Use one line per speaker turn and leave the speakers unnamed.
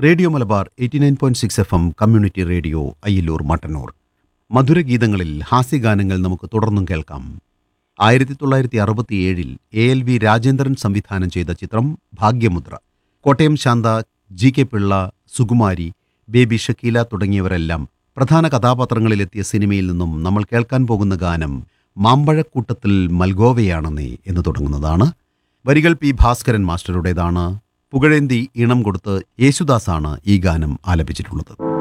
Radio Malabar 89.6 FM community radio Ayyallur Mattannur. മധുരഗീതങ്ങളിൽ ഹാസ്യഗാനങ്ങൾ നമുക്ക് തുടർന്നും കേൾക്കാം. 1967 ALV രാജേന്ദ്രൻ സംവിധാനം ചെയ്ത ചിത്രം ഭാഗ്യമുദ്ര. കോട്ടയം ശാന്ത, GK പിള്ള, സുകുമാരി, ബേബി ഷക്കീല തുടങ്ങിയവരെല്ലാം പ്രധാന കഥാപാത്രങ്ങളിലെത്തിയ സിനിമയിൽ നിന്നും നമ്മൾ കേൾക്കാൻ പോകുന്ന ഗാനം മാമ്പഴക്കൂട്ടത്തിൽ മൽഗോവയാണെന്നേ എന്ന് തുടങ്ങുന്നതാണ്. വരികൾ P. ഭാസ്കരൻ മാസ്റ്ററുടേതാണ്. പുകഴേന്തി ഈണം കൊടുത്ത് യേശുദാസാണ് ഈ ഗാനം ആലപിച്ചിട്ടുള്ളത്.